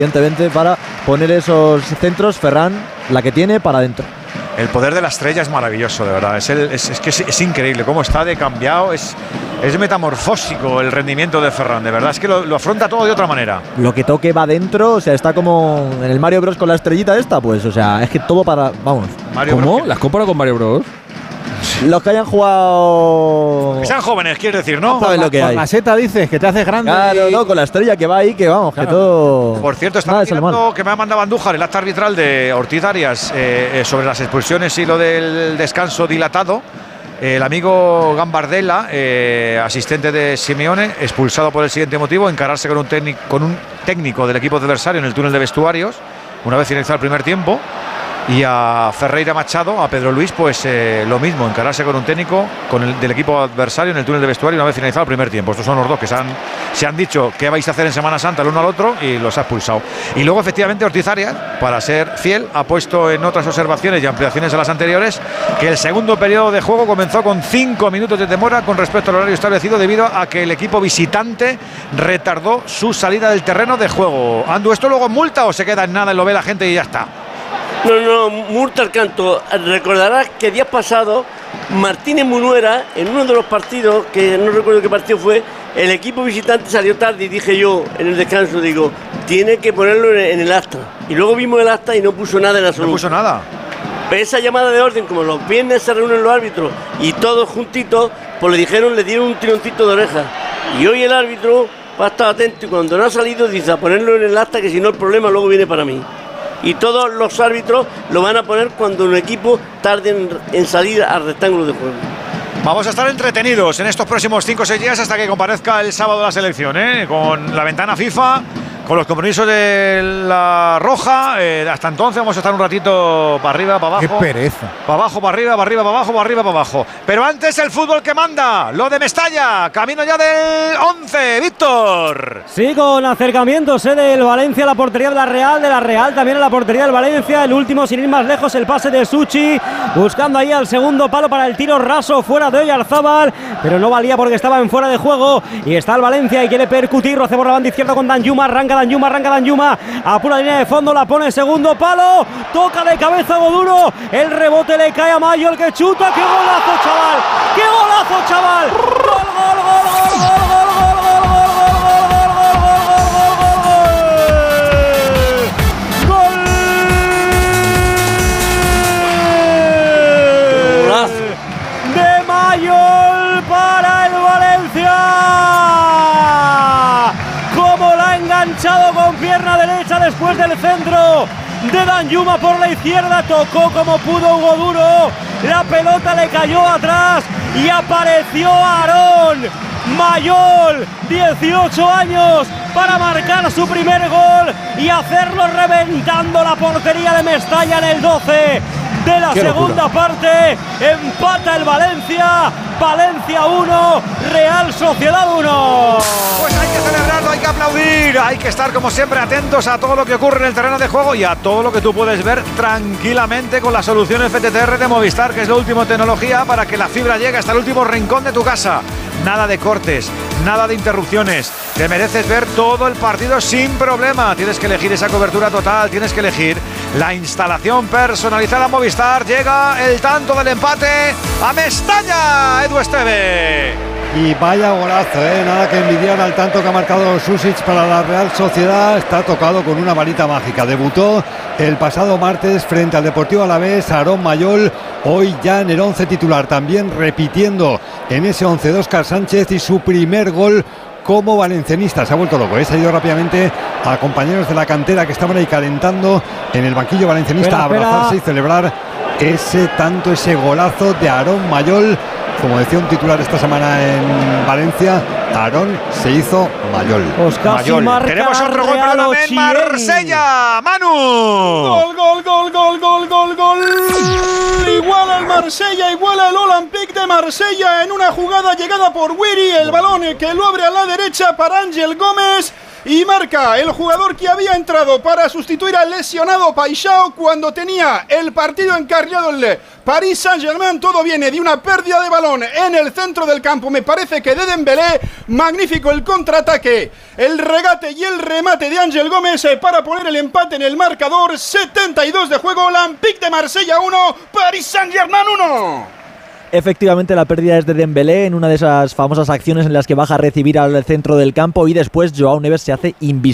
evidentemente para poner esos centros. Ferran, la que tiene para adentro. El poder de la estrella es maravilloso, de verdad. Es increíble cómo está de cambiado. Es metamorfósico el rendimiento de Ferran, de verdad. Es que lo afronta todo de otra manera. Lo que toque va dentro, o sea, está como en el Mario Bros con la estrellita esta, pues, o sea, es que todo para. Vamos. Mario ¿Cómo? Bros. ¿Las comparo con Mario Bros? Sí. Los que hayan jugado. Que sean jóvenes, quieres decir, ¿no? Sabes lo que hay. Con la seta dices que te haces grande. Claro, no, con la estrella que va ahí, que vamos, claro. Que todo. Por cierto, estaba mirando que me ha mandado Andújar el acta arbitral de Ortiz Arias sobre las expulsiones y lo del descanso dilatado. El amigo Gambardella, asistente de Simeone, expulsado por el siguiente motivo: encararse con un técnico del equipo adversario en el túnel de vestuarios, una vez finalizado el primer tiempo. Y a Ferreira Machado, a Pedro Luis, pues lo mismo, encararse con un técnico del equipo adversario en el túnel de vestuario una vez finalizado el primer tiempo. Estos son los dos que se han dicho qué vais a hacer en Semana Santa el uno al otro y los ha expulsado. Y luego, efectivamente, Ortiz Arias, para ser fiel, ha puesto en otras observaciones y ampliaciones a las anteriores que el segundo periodo de juego comenzó con 5 minutos de demora con respecto al horario establecido debido a que el equipo visitante retardó su salida del terreno de juego. Andu, ¿esto luego multa o se queda en nada y lo ve la gente y ya está? No, multa al canto. Recordarás que días pasados Martínez Munuera, en uno de los partidos, que no recuerdo qué partido fue, el equipo visitante salió tarde y dije yo en el descanso, digo, tiene que ponerlo en el acta. Y luego vimos el acta y no puso nada en absoluto. No puso nada. Pero esa llamada de orden, como los viernes se reúnen los árbitros y todos juntitos, pues le dieron un tironcito de oreja. Y hoy el árbitro va a estar atento y cuando no ha salido dice a ponerlo en el acta, que si no el problema luego viene para mí. Y todos los árbitros lo van a poner cuando un equipo tarde en salir al rectángulo de juego. Vamos a estar entretenidos en estos próximos 5 o 6 días hasta que comparezca el sábado la selección, con la ventana FIFA, con los compromisos de la Roja. Hasta entonces vamos a estar un ratito para arriba, para abajo. ¡Qué pereza! Para abajo, para arriba, para arriba, para abajo, para arriba, para abajo. Pero antes el fútbol que manda, lo de Mestalla, camino ya del 11, Víctor. Sí, con acercamientos del Valencia a la portería de la Real también a la portería del Valencia. El último, sin ir más lejos, el pase de Suchi, buscando ahí al segundo palo para el tiro raso fuera de Oyarzábal, pero no valía porque estaba en fuera de juego. Y está el Valencia y quiere percutir, lo hace por la banda izquierda con Danjuma, arranca Danjuma, a pura línea de fondo, la pone segundo palo, toca de cabeza Goduro, el rebote le cae a Mayo, el que chuta. ¡Qué golazo, chaval! ¡Qué golazo, chaval! ¡Gol de Mayo para el Valencia! Enganchado con pierna derecha después del centro de Danjuma por la izquierda, tocó como pudo Hugo Duro, la pelota le cayó atrás y apareció Aarón Mayol, 18 años, para marcar su primer gol y hacerlo reventando la portería de Mestalla en el 12 de la segunda parte. Empata el Valencia 1, Real Sociedad 1. Pues hay que celebrarlo, hay que aplaudir, hay que estar como siempre atentos a todo lo que ocurre en el terreno de juego y a todo lo que tú puedes ver tranquilamente con la solución FTTR de Movistar, que es la última tecnología para que la fibra llegue hasta el último rincón de tu casa. Nada de cortes, nada de interrupciones. Te mereces ver todo el partido sin problema. Tienes que elegir esa cobertura total, tienes que elegir la instalación personalizada Movistar. Llega el tanto del empate a Mestalla, Edu Esteve. Y vaya golazo, nada que envidiar al tanto que ha marcado Susic para la Real Sociedad. Está tocado con una varita mágica. Debutó el pasado martes frente al Deportivo Alavés, Aarón Mayol, hoy ya en el 11 titular, también repitiendo en ese 11 de Óscar Sánchez y su primer gol como valencianista. Se ha vuelto loco, se ha ido rápidamente a compañeros de la cantera que estaban ahí calentando en el banquillo valencianista a abrazarse y celebrar ese tanto, ese golazo de Aarón Mayol. Como decía un titular esta semana en Valencia, Aarón se hizo Mayol. Pues casi marca. Tenemos otro gol para el Marsella. Manu. Gol. Iguala el Marsella, iguala el Olympique de Marsella en una jugada llegada por Wiri. El balón que lo abre a la derecha para Ángel Gómez. Y marca el jugador que había entrado para sustituir al lesionado Paixão cuando tenía el partido encarrilado el Paris Saint-Germain. Todo viene de una pérdida de balón en el centro del campo, me parece que de Dembélé. Magnífico el contraataque ataque. El regate y el remate de Ángel Gómez para poner el empate en el marcador. 72 de juego, Olympique de Marsella 1, Paris Saint-Germain 1. Efectivamente, la pérdida es de Dembélé en una de esas famosas acciones en las que baja a recibir al centro del campo y después Joao Neves se hace invisible.